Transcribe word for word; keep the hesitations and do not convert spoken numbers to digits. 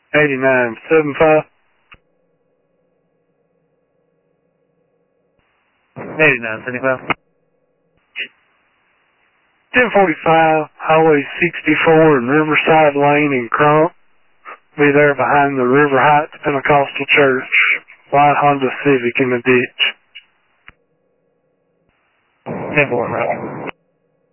eighty-nine seventy-five. eighty-nine seventy-five. ten forty-five, Highway sixty-four and Riverside Lane in Crump. Be there behind the River Heights Pentecostal Church. White Honda Civic in the ditch. ten four, right.